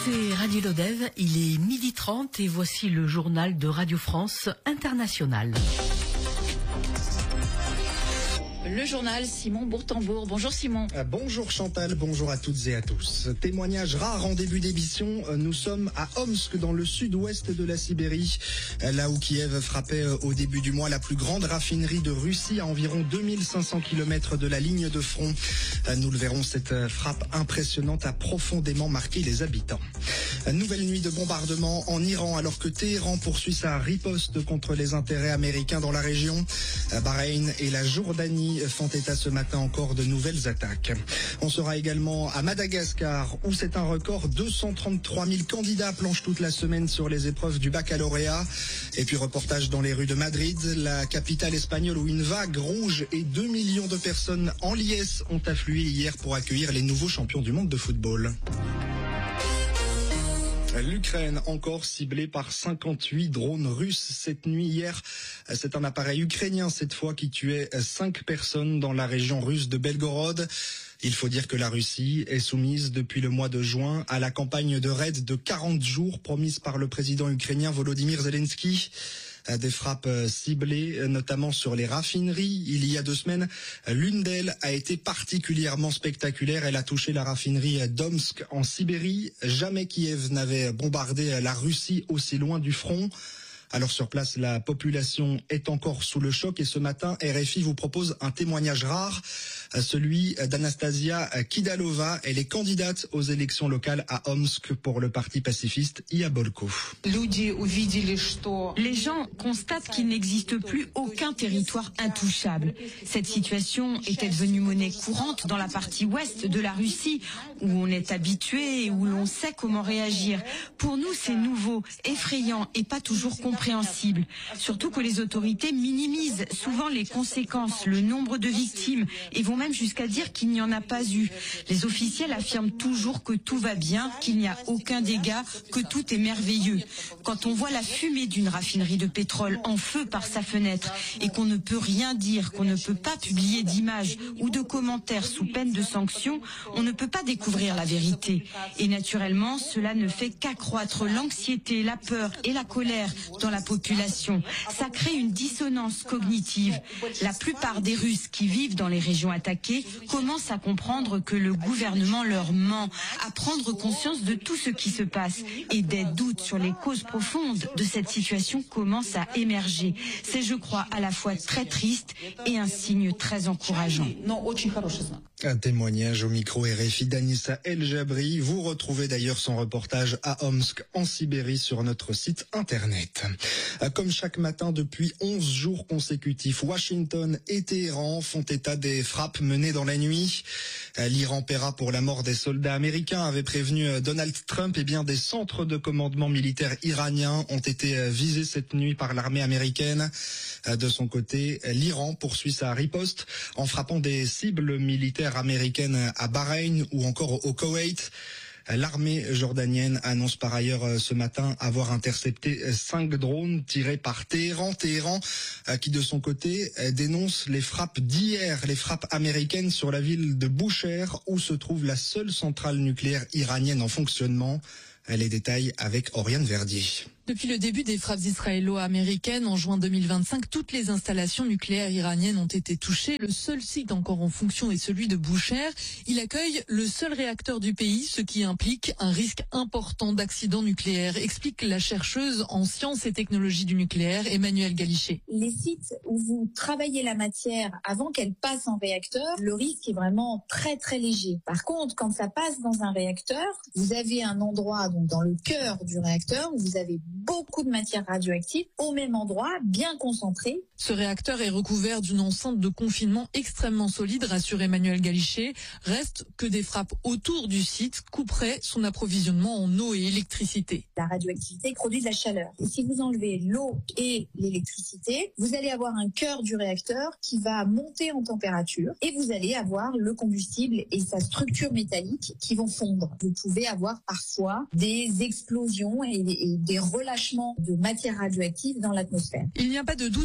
C'est Radio Lodève, il est 12h30 et voici le journal de Radio France Internationale. Le journal, Simon Bourtambour. Bonjour Simon. Bonjour Chantal, bonjour à toutes et à tous. Témoignage rare en début d'émission, nous sommes à Omsk dans le sud-ouest de la Sibérie, là où Kiev frappait au début du mois la plus grande raffinerie de Russie à environ 2500 km de la ligne de front. Nous le verrons, cette frappe impressionnante a profondément marqué les habitants. Nouvelle nuit de bombardement en Iran alors que Téhéran poursuit sa riposte contre les intérêts américains dans la région. Bahreïn et la Jordanie font état ce matin encore de nouvelles attaques. On sera également à Madagascar où c'est un record, 233 000 candidats planchent toute la semaine sur les épreuves du baccalauréat. Et puis reportage dans les rues de Madrid, la capitale espagnole où une vague rouge et 2 millions de personnes en liesse ont afflué hier pour accueillir les nouveaux champions du monde de football. L'Ukraine encore ciblée par 58 drones russes cette nuit. Hier, c'est un appareil ukrainien cette fois qui tuait 5 personnes dans la région russe de Belgorod. Il faut dire que la Russie est soumise depuis le mois de juin à la campagne de raid de 40 jours promise par le président ukrainien Volodymyr Zelensky. Des frappes ciblées, notamment sur les raffineries. Il y a 2 semaines, l'une d'elles a été particulièrement spectaculaire. Elle a touché la raffinerie d'Omsk en Sibérie. Jamais Kiev n'avait bombardé la Russie aussi loin du front. Alors sur place, la population est encore sous le choc et ce matin, RFI vous propose un témoignage rare, celui d'Anastasia Kidalova. Elle est candidate aux élections locales à Omsk pour le parti pacifiste Yabolko. Les gens constatent qu'il n'existe plus aucun territoire intouchable. Cette situation était devenue monnaie courante dans la partie ouest de la Russie, où on est habitué et où l'on sait comment réagir. Pour nous, c'est nouveau, effrayant et pas toujours compréhensible. Surtout que les autorités minimisent souvent les conséquences, le nombre de victimes et vont même jusqu'à dire qu'il n'y en a pas eu. Les officiels affirment toujours que tout va bien, qu'il n'y a aucun dégât, que tout est merveilleux. Quand on voit la fumée d'une raffinerie de pétrole en feu par sa fenêtre et qu'on ne peut rien dire, qu'on ne peut pas publier d'images ou de commentaires sous peine de sanctions, on ne peut pas découvrir la vérité. Et naturellement, cela ne fait qu'accroître l'anxiété, la peur et la colère dans la population. Ça crée une dissonance cognitive. La plupart des Russes qui vivent dans les régions attaquées commencent à comprendre que le gouvernement leur ment, à prendre conscience de tout ce qui se passe et des doutes sur les causes profondes de cette situation commencent à émerger. C'est, je crois, à la fois très triste et un signe très encourageant. Un témoignage au micro RFI d'Anissa El Jabri. Vous retrouvez d'ailleurs son reportage à Omsk en Sibérie sur notre site internet. Comme chaque matin depuis 11 jours consécutifs, Washington et Téhéran font état des frappes menées dans la nuit. L'Iran paiera pour la mort des soldats américains, avait prévenu Donald Trump. Et bien des centres de commandement militaire iraniens ont été visés cette nuit par l'armée américaine. De son côté, l'Iran poursuit sa riposte en frappant des cibles militaires américaines à Bahreïn ou encore au Koweït. L'armée jordanienne annonce par ailleurs ce matin avoir intercepté 5 drones tirés par Téhéran. Téhéran qui de son côté dénonce les frappes d'hier, les frappes américaines sur la ville de Bushehr où se trouve la seule centrale nucléaire iranienne en fonctionnement. Les détails avec Oriane Verdier. Depuis le début des frappes israélo-américaines en juin 2025, toutes les installations nucléaires iraniennes ont été touchées. Le seul site encore en fonction est celui de Bushehr. Il accueille le seul réacteur du pays, ce qui implique un risque important d'accident nucléaire, explique la chercheuse en sciences et technologies du nucléaire, Emmanuelle Galichet. Les sites où vous travaillez la matière avant qu'elle passe en réacteur, le risque est vraiment très très léger. Par contre, quand ça passe dans un réacteur, vous avez un endroit donc dans le cœur du réacteur où vous avez beaucoup de matière radioactive au même endroit, bien concentrée. Ce réacteur est recouvert d'une enceinte de confinement extrêmement solide, rassure Emmanuelle Galichet. Reste que des frappes autour du site couperaient son approvisionnement en eau et électricité. La radioactivité produit de la chaleur. Et si vous enlevez l'eau et l'électricité, vous allez avoir un cœur du réacteur qui va monter en température et vous allez avoir le combustible et sa structure métallique qui vont fondre. Vous pouvez avoir parfois des explosions et des relâchements de matière radioactive dans l'atmosphère. Il n'y a pas de doute sur l'utilisation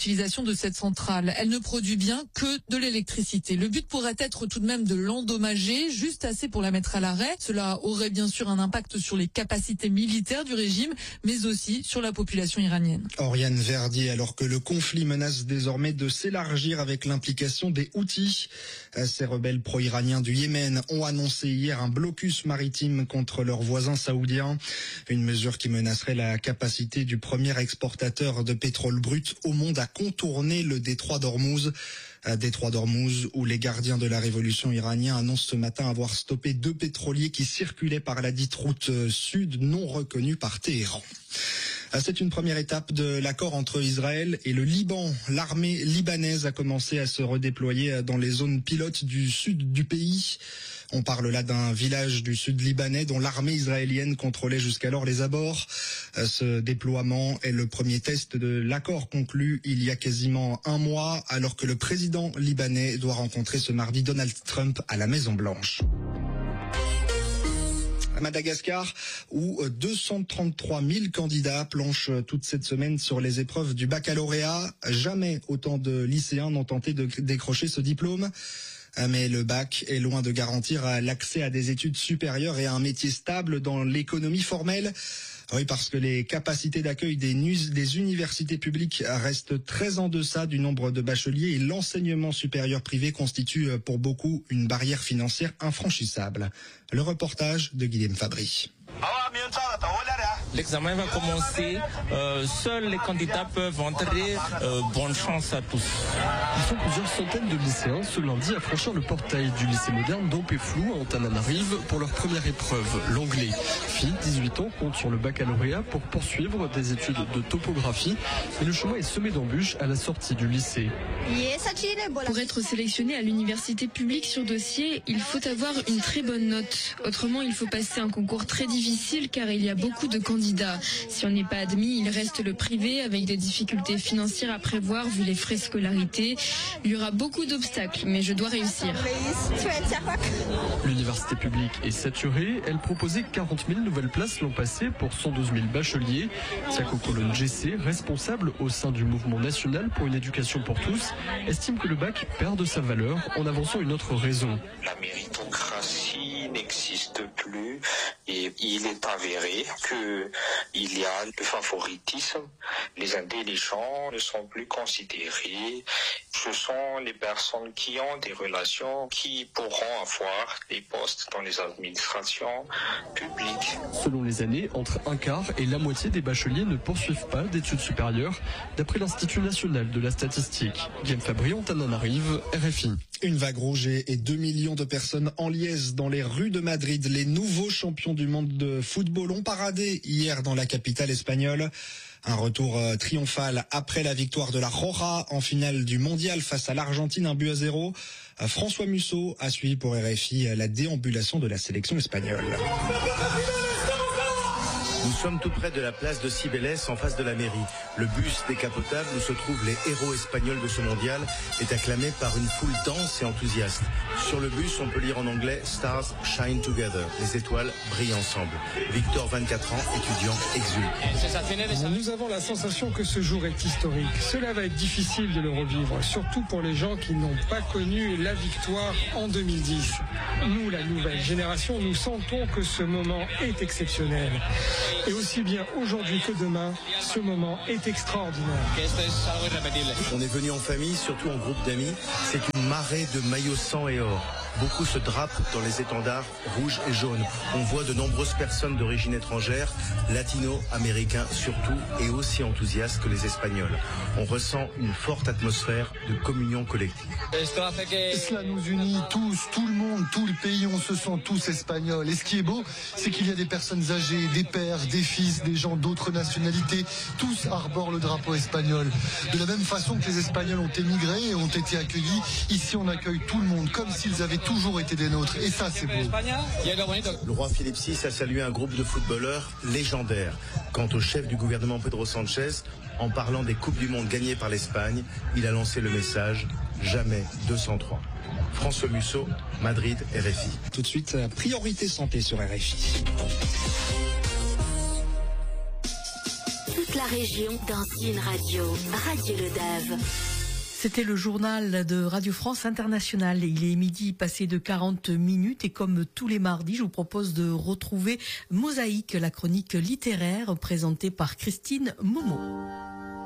l'utilisation de cette centrale. Elle ne produit bien que de l'électricité. Le but pourrait être tout de même de l'endommager, juste assez pour la mettre à l'arrêt. Cela aurait bien sûr un impact sur les capacités militaires du régime, mais aussi sur la population iranienne. Oriane Verdier, alors que le conflit menace désormais de s'élargir avec l'implication des Houthis. Ces rebelles pro-iraniens du Yémen ont annoncé hier un blocus maritime contre leurs voisins saoudiens. Une mesure qui menacerait la capacité du premier exportateur de pétrole brut au monde à contourner le détroit d'Ormuz. Détroit d'Ormuz où les gardiens de la révolution iranienne annoncent ce matin avoir stoppé 2 pétroliers qui circulaient par la dite route sud non reconnue par Téhéran. C'est une première étape de l'accord entre Israël et le Liban. L'armée libanaise a commencé à se redéployer dans les zones pilotes du sud du pays. On parle là d'un village du sud libanais dont l'armée israélienne contrôlait jusqu'alors les abords. Ce déploiement est le premier test de l'accord conclu il y a quasiment un mois, alors que le président libanais doit rencontrer ce mardi Donald Trump à la Maison-Blanche. À Madagascar, où 233 000 candidats planchent toute cette semaine sur les épreuves du baccalauréat. Jamais autant de lycéens n'ont tenté de décrocher ce diplôme. Mais le bac est loin de garantir l'accès à des études supérieures et à un métier stable dans l'économie formelle. Oui, parce que les capacités d'accueil des universités publiques restent très en deçà du nombre de bacheliers et l'enseignement supérieur privé constitue pour beaucoup une barrière financière infranchissable. Le reportage de Guillaume Fabry. L'examen va commencer. Seuls les candidats peuvent entrer. Bonne chance à tous. Ils sont plusieurs centaines de lycéens ce lundi à franchir le portail du lycée moderne d'Ampeflou à Antananarive pour leur première épreuve, l'anglais. Fille, 18 ans, compte sur le baccalauréat pour poursuivre des études de topographie. Et le chemin est semé d'embûches à la sortie du lycée. Pour être sélectionné à l'université publique sur dossier, il faut avoir une très bonne note. Autrement, il faut passer un concours très difficile car il y a beaucoup de candidats. Si on n'est pas admis, il reste le privé avec des difficultés financières à prévoir vu les frais scolarité. Il y aura beaucoup d'obstacles, mais je dois réussir. L'université publique est saturée. Elle proposait 40 000 nouvelles places l'an passé pour 112 000 bacheliers. Tiako Colonne Jessé, responsable au sein du mouvement national pour une éducation pour tous, estime que le bac perd de sa valeur en avançant une autre raison. La méritocratie n'existe plus et il est avéré qu'il y a le favoritisme. Les intelligents ne sont plus considérés. Ce sont les personnes qui ont des relations qui pourront avoir des postes dans les administrations publiques. Selon les années, entre un quart et la moitié des bacheliers ne poursuivent pas d'études supérieures, d'après l'Institut national de la statistique. Guillaume Fabry, Antananarive, RFI. Une vague rouge et 2 millions de personnes en liesse dans les rues de Madrid. Les nouveaux champions du monde de football ont paradé hier dans la capitale espagnole. Un retour triomphal après la victoire de la Roja en finale du mondial face à l'Argentine, 1-0. François Musso a suivi pour RFI la déambulation de la sélection espagnole. Nous sommes tout près de la place de Cibeles, en face de la mairie. Le bus décapotable où se trouvent les héros espagnols de ce mondial est acclamé par une foule dense et enthousiaste. Sur le bus, on peut lire en anglais « Stars shine together ». Les étoiles brillent ensemble. Victor, 24 ans, étudiant, exulte. Nous avons la sensation que ce jour est historique. Cela va être difficile de le revivre, surtout pour les gens qui n'ont pas connu la victoire en 2010. Nous, la nouvelle génération, nous sentons que ce moment est exceptionnel. Et aussi bien aujourd'hui que demain, ce moment est extraordinaire. On est venu en famille, surtout en groupe d'amis. C'est une marée de maillots sang et or. Beaucoup se drapent dans les étendards rouges et jaunes. On voit de nombreuses personnes d'origine étrangère, latino-américains surtout, et aussi enthousiastes que les Espagnols. On ressent une forte atmosphère de communion collective. Cela nous unit tous, tout le monde, tout le pays, on se sent tous espagnols. Et ce qui est beau, c'est qu'il y a des personnes âgées, des pères, des fils, des gens d'autres nationalités, tous arborent le drapeau espagnol. De la même façon que les Espagnols ont émigré et ont été accueillis, ici on accueille tout le monde, comme s'ils avaient toujours été des nôtres, et ça c'est beau. Le roi Philippe VI a salué un groupe de footballeurs légendaires. Quant au chef du gouvernement Pedro Sanchez, en parlant des Coupes du Monde gagnées par l'Espagne, il a lancé le message « Jamais 203 ». François Musso, Madrid, RFI. Tout de suite, Priorité Santé sur RFI. la région dans une radio, Radio Le Dave. C'était le journal de Radio France Internationale. Il est midi passé de 40 minutes et comme tous les mardis, je vous propose de retrouver Mosaïque, la chronique littéraire présentée par Christine Momo.